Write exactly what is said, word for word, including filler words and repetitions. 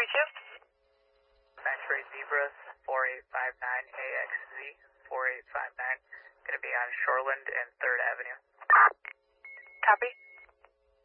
forty-two. X-ray Zebras, four eight five nine A X Z, four eight five nine. Going to be on Shoreland and third Avenue. Copy.